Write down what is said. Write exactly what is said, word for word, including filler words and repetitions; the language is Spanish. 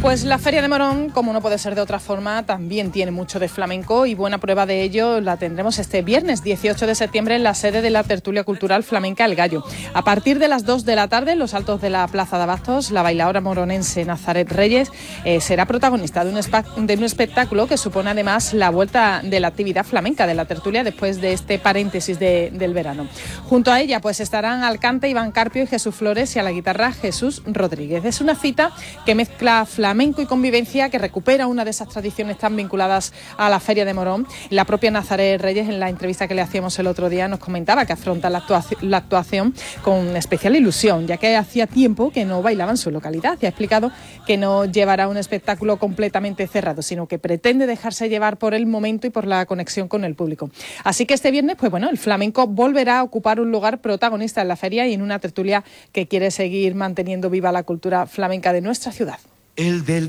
Pues la Feria de Morón, como no puede ser de otra forma, también tiene mucho de flamenco y buena prueba de ello la tendremos este viernes dieciocho de septiembre en la sede de la tertulia cultural flamenca El Gallo. A partir de las dos de la tarde, en los altos de la Plaza de Abastos, la bailaora moronense Nazaret Reyes eh, será protagonista de un, de un espectáculo que supone además la vuelta de la actividad flamenca de la tertulia después de este paréntesis de, del verano. Junto a ella pues estarán al cante Iván Carpio y Jesús Flores y a la guitarra Jesús Rodríguez. Es una cita que mezcla flamenco flamenco y convivencia, que recupera una de esas tradiciones tan vinculadas a la Feria de Morón. La propia Nazaret Reyes, en la entrevista que le hacíamos el otro día, nos comentaba que afronta la actuación, la actuación con especial ilusión, ya que hacía tiempo que no bailaba en su localidad, y ha explicado que no llevará un espectáculo completamente cerrado, sino que pretende dejarse llevar por el momento y por la conexión con el público. Así que este viernes, pues bueno, el flamenco volverá a ocupar un lugar protagonista en la feria y en una tertulia que quiere seguir manteniendo viva la cultura flamenca de nuestra ciudad. El del